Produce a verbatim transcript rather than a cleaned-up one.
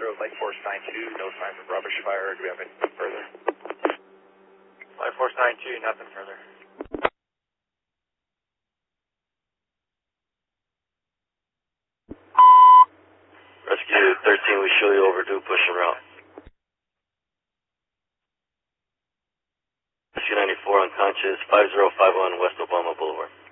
through Light Force nine two, no signs of rubbish fire. Do we have anything further? Light Force nine two, nothing further. Rescue thirteen, we show you overdue, push and route. Rescue ninety-four, unconscious, five zero five one West Obama Boulevard.